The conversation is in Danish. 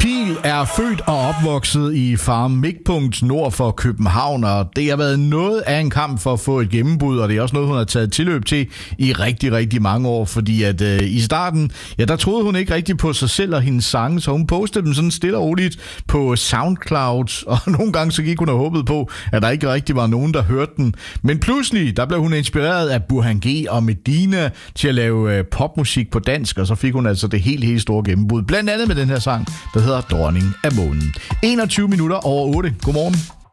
Pihl er født og opvokset i Farum Mikpunkt nord for København, og det har været noget af en kamp for at få et gennembrud, og det er også noget, hun har taget tilløb til i rigtig, rigtig mange år, fordi at i starten, ja, der troede hun ikke rigtig på sig selv og hendes sange, så hun postede dem sådan stille og roligt på SoundCloud, og nogle gange så gik hun og håbede på, at der ikke rigtig var nogen, der hørte den. Men pludselig, der blev hun inspireret af Burhan G og Medina til at lave popmusik på dansk, og så fik hun altså det helt store gennembrud, blandt andet med den her sang, der hedder Dronning af Månen. 21 minutter over 8. Godmorgen.